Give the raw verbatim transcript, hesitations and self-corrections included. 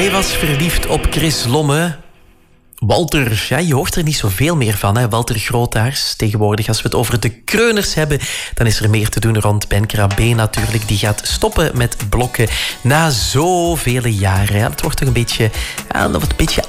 Hij was verliefd op Chris Lomme. Walter, ja, je hoort er niet zoveel meer van, hè? Walter Grootaars. Tegenwoordig, als we het over de kreuners hebben, dan is er meer te doen rond Ben Krabbe natuurlijk. Die gaat stoppen met blokken na zoveel jaren. Ja, het wordt toch een beetje, ja, een beetje